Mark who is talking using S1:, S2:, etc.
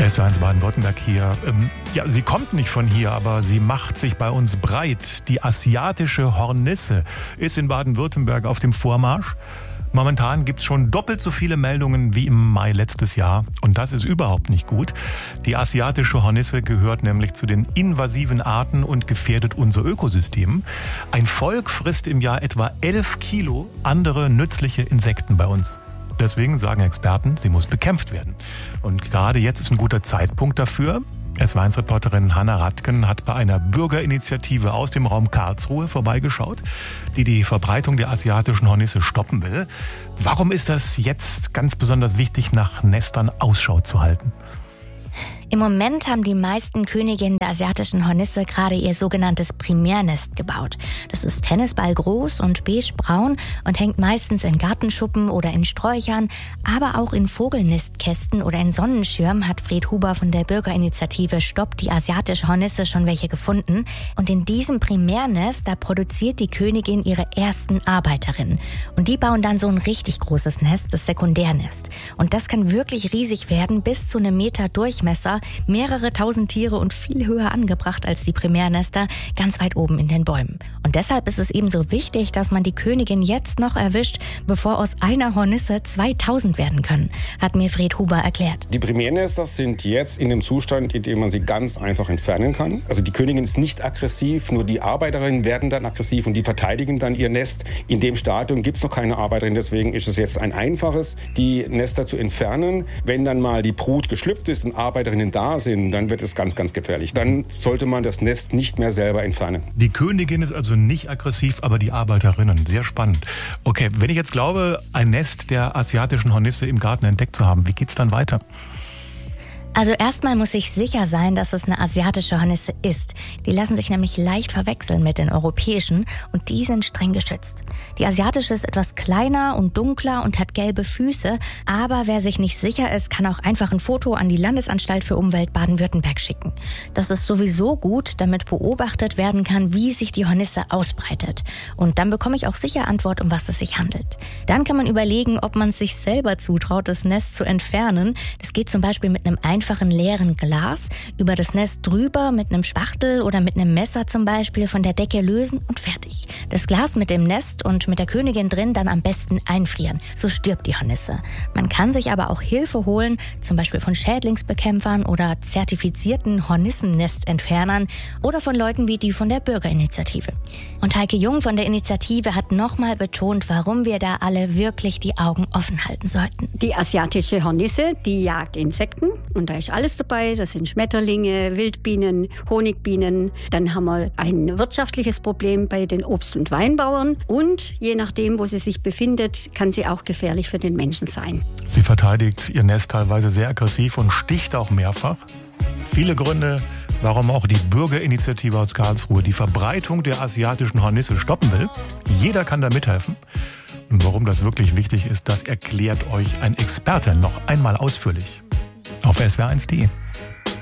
S1: SWR1 Baden-Württemberg hier. Sie kommt nicht von hier, aber sie macht sich bei uns breit. Die asiatische Hornisse ist in Baden-Württemberg auf dem Vormarsch. Momentan gibt es schon doppelt so viele Meldungen wie im Mai letztes Jahr. Und das ist überhaupt nicht gut. Die asiatische Hornisse gehört nämlich zu den invasiven Arten und gefährdet unser Ökosystem. Ein Volk frisst im Jahr etwa 11 Kilo andere nützliche Insekten bei uns. Deswegen sagen Experten, sie muss bekämpft werden. Und gerade jetzt ist ein guter Zeitpunkt dafür. SWR1-Reporterin Hanna Radken hat bei einer Bürgerinitiative aus dem Raum Karlsruhe vorbeigeschaut, die die Verbreitung der asiatischen Hornisse stoppen will. Warum ist das jetzt ganz besonders wichtig, nach Nestern Ausschau zu halten?
S2: Im Moment haben die meisten Königinnen der asiatischen Hornisse gerade ihr sogenanntes Primärnest gebaut. Das ist tennisballgroß und beigebraun und hängt meistens in Gartenschuppen oder in Sträuchern, aber auch in Vogelnistkästen oder in Sonnenschirmen hat Fred Huber von der Bürgerinitiative Stopp die asiatische Hornisse schon welche gefunden. Und in diesem Primärnest, da produziert die Königin ihre ersten Arbeiterinnen. Und die bauen dann so ein richtig großes Nest, das Sekundärnest. Und das kann wirklich riesig werden, bis zu einem Meter Durchmesser, mehrere tausend Tiere und viel höher angebracht als die Primärnester, ganz weit oben in den Bäumen. Und deshalb ist es eben so wichtig, dass man die Königin jetzt noch erwischt, bevor aus einer Hornisse 2000 werden können, hat mir Fred Huber erklärt.
S3: Die Primärnester sind jetzt in dem Zustand, in dem man sie ganz einfach entfernen kann. Also die Königin ist nicht aggressiv, nur die Arbeiterinnen werden dann aggressiv und die verteidigen dann ihr Nest. In dem Stadium gibt es noch keine Arbeiterin, deswegen ist es jetzt ein einfaches, die Nester zu entfernen. Wenn dann mal die Brut geschlüpft ist und Arbeiterinnen da sind, dann wird es ganz, ganz gefährlich. Dann sollte man das Nest nicht mehr selber entfernen.
S1: Die Königin ist also nicht aggressiv, aber die Arbeiterinnen. Sehr spannend. Okay, wenn ich jetzt glaube, ein Nest der asiatischen Hornisse im Garten entdeckt zu haben, wie geht's dann weiter?
S2: Also erstmal muss ich sicher sein, dass es eine asiatische Hornisse ist. Die lassen sich nämlich leicht verwechseln mit den europäischen und die sind streng geschützt. Die asiatische ist etwas kleiner und dunkler und hat gelbe Füße, aber wer sich nicht sicher ist, kann auch einfach ein Foto an die Landesanstalt für Umwelt Baden-Württemberg schicken. Das ist sowieso gut, damit beobachtet werden kann, wie sich die Hornisse ausbreitet. Und dann bekomme ich auch sicher Antwort, um was es sich handelt. Dann kann man überlegen, ob man es sich selber zutraut, das Nest zu entfernen. Das geht zum Beispiel mit einem einfachen leeren Glas über das Nest drüber mit einem Spachtel oder mit einem Messer zum Beispiel von der Decke lösen und fertig. Das Glas mit dem Nest und mit der Königin drin dann am besten einfrieren. So stirbt die Hornisse. Man kann sich aber auch Hilfe holen, zum Beispiel von Schädlingsbekämpfern oder zertifizierten Hornissennestentfernern oder von Leuten wie die von der Bürgerinitiative. Und Heike Jung von der Initiative hat nochmal betont, warum wir da alle wirklich die Augen offen halten sollten.
S4: Die asiatische Hornisse, die jagt Insekten und da ist alles dabei. Das sind Schmetterlinge, Wildbienen, Honigbienen. Dann haben wir ein wirtschaftliches Problem bei den Obst- und Weinbauern. Und je nachdem, wo sie sich befindet, kann sie auch gefährlich für den Menschen sein.
S1: Sie verteidigt ihr Nest teilweise sehr aggressiv und sticht auch mehrfach. Viele Gründe, warum auch die Bürgerinitiative aus Karlsruhe die Verbreitung der asiatischen Hornisse stoppen will. Jeder kann da mithelfen. Und warum das wirklich wichtig ist, das erklärt euch ein Experte noch einmal ausführlich auf swr1.de.